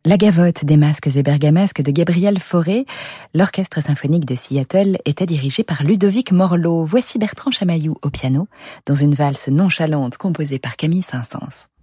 La Gavotte des masques et bergamasques de Gabriel Fauré, l'orchestre symphonique de Seattle était dirigé par Ludovic Morlot. Voici Bertrand Chamaillou au piano, dans une valse nonchalante composée par Camille Saint-Saëns.